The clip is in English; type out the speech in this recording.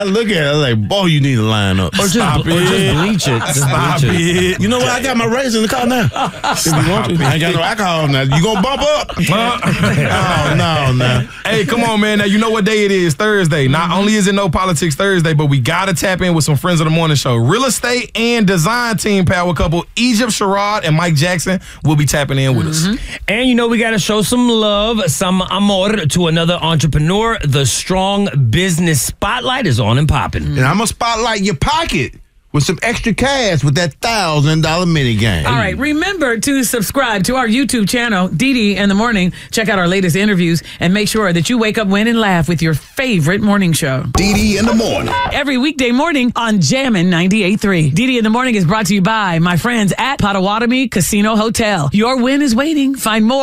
Look at it, I was like, boy, you need to line up. Or just bleach it. Stop it. You know what? I got my razor in the car now. If you want to. I ain't got no alcohol now. You gonna bump up? Oh, no. Hey, come on, man. Now, you know what day it is? Thursday. Not only is it No Politics Thursday, but we got to tap in with some friends of the morning show. Real estate and design team power couple Egypt Sherrod and Mike Jackson will be tapping in with us. And you know we got to show some love, some amor to another entrepreneur. The Strong Business Spotlight is on and popping. And I'm going to spotlight your pocket with some extra cash with that $1,000 mini game. All right, remember to subscribe to our YouTube channel, DD in the Morning. Check out our latest interviews and make sure that you wake up, win, and laugh with your favorite morning show. DD in the Morning. Every weekday morning on Jammin' 98.3. DD in the Morning is brought to you by my friends at Potawatomi Casino Hotel. Your win is waiting. Find more